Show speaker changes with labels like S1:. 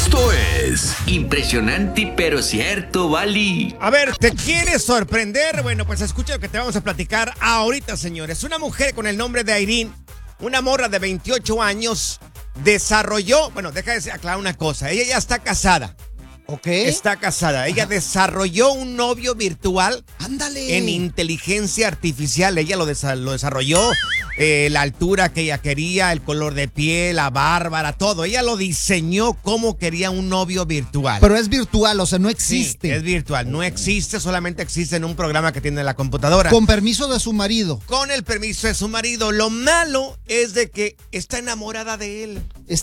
S1: Esto es impresionante pero cierto, Bali.
S2: A ver, ¿te quieres sorprender? Bueno, pues escucha lo que te vamos a platicar ahorita, señores. Una mujer con el nombre de Irene, una morra de 28 años, desarrolló... Bueno, deja de aclarar una cosa. Ella ya está casada.
S3: ¿Ok?
S2: Está casada. Ella desarrolló un novio virtual.
S3: ¡Ándale!
S2: En inteligencia artificial. Ella lo desarrolló. La altura que ella quería, el color de piel, la bárbara, todo. Ella lo diseñó como quería un novio virtual.
S3: Pero es virtual, o sea, no existe.
S2: Sí, es virtual. No existe, solamente existe en un programa que tiene la computadora.
S3: Con permiso de su marido.
S2: Con el permiso de su marido. Lo malo es de que está enamorada de él.